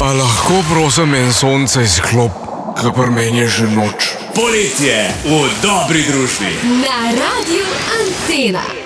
A lahko prosim en sonce izklop, ker meni je že noč. Poletje v dobri družbi. Na Radiu Antena.